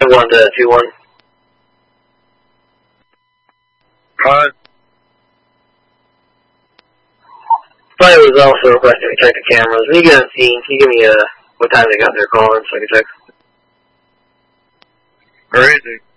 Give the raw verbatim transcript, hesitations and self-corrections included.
one to two one. Alright. Flight was also requesting to check the cameras. When you get on scene, can you give me uh, what time they got their call in so I can check? Crazy.